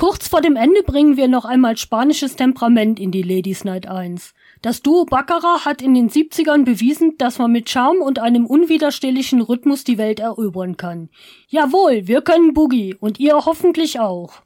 Kurz vor dem Ende bringen wir noch einmal spanisches Temperament in die Ladies Night 1. Das Duo Baccarat hat in den 70ern bewiesen, dass man mit Charme und einem unwiderstehlichen Rhythmus die Welt erobern kann. Jawohl, wir können Boogie und ihr hoffentlich auch.